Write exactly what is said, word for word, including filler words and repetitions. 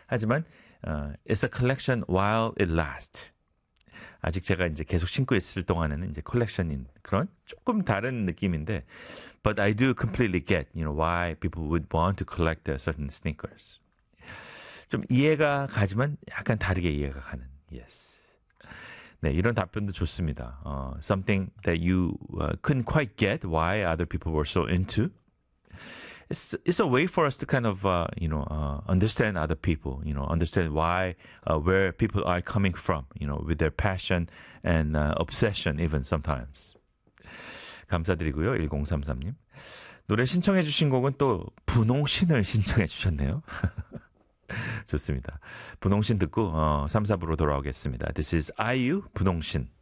하지만 어, it's a collection while it lasts. 아직 제가 이제 계속 신고 있을 동안에는 이제 컬렉션인 그런 조금 다른 느낌인데, but I do completely get, you know, why people would want to collect a certain sneakers. 좀 이해가 가지만 약간 다르게 이해가 가는. Yes. 네, 이런 답변도 좋습니다. 어, something that you uh, couldn't quite get why other people were so into. It's it's a way for us to kind of uh, you know uh, understand other people, you know, understand why uh, where people are coming from, you know, with their passion and uh, obsession even sometimes. 감사드리고요. 일공삼삼님. 노래 신청해 주신 곡은 또 분홍신을 신청해 주셨네요. 좋습니다. 분홍신 듣고 어, 삼, 사부로 돌아오겠습니다. This is 아이유 분홍신.